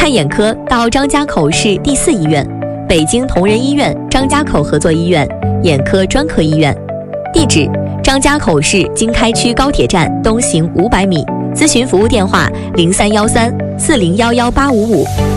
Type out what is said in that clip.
看眼科到张家口市第4医院、北京同仁医院张家口合作医院眼科专科医院。地址：张家口市经开区高铁站东行500米。咨询服务电话：031340118855。